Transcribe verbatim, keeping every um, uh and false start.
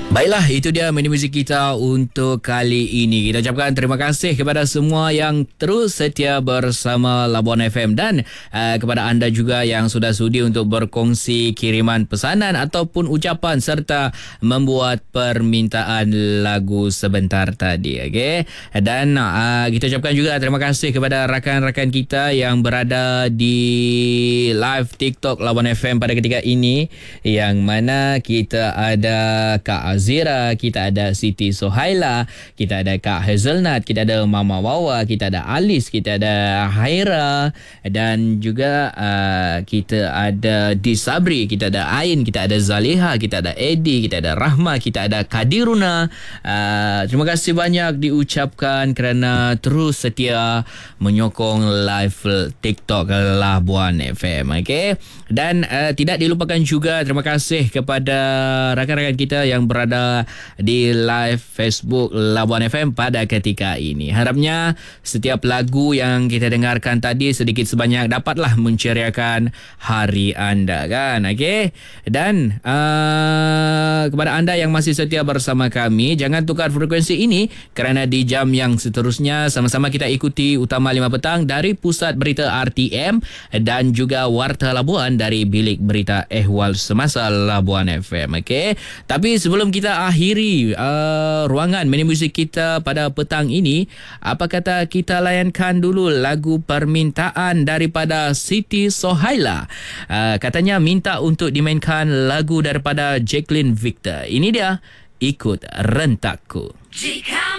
Baiklah, itu dia mini muzik kita untuk kali ini. Kita ucapkan terima kasih kepada semua yang terus setia bersama Labuan F M dan uh, kepada anda juga yang sudah sudi untuk berkongsi kiriman pesanan ataupun ucapan serta membuat permintaan lagu sebentar tadi. Okay? Dan uh, kita ucapkan juga terima kasih kepada rakan-rakan kita yang berada di live TikTok Labuan F M pada ketika ini, yang mana kita ada Kak Azira, kita ada Siti Sohaila, kita ada Kak Hazelnut, kita ada Mama Wawa, kita ada Alis, kita ada Haira dan juga uh, kita ada Disabri, kita ada Ain, kita ada Zaliha, kita ada Eddie, kita ada Rahma, kita ada Kadiruna. Uh, terima kasih banyak diucapkan kerana terus setia menyokong live TikTok Labuan F M. Okay? Dan uh, tidak dilupakan juga terima kasih kepada rakan-rakan kita yang berada di live Facebook Labuan F M pada ketika ini. Harapnya setiap lagu yang kita dengarkan tadi sedikit sebanyak dapatlah menceriakan hari anda, kan? Okey. Dan uh, kepada anda yang masih setia bersama kami, jangan tukar frekuensi ini kerana di jam yang seterusnya sama-sama kita ikuti Utama lima Petang dari Pusat Berita R T M dan juga Warta Labuan dari Bilik Berita Ehwal Semasa Labuan F M. Okey. Tapi sebelum kita akhiri uh, ruangan mini muzik kita pada petang ini, apa kata kita layankan dulu lagu permintaan daripada Siti Sohaila. Uh, katanya minta untuk dimainkan lagu daripada Jacqueline Victor. Ini dia, Ikut Rentakku. Jika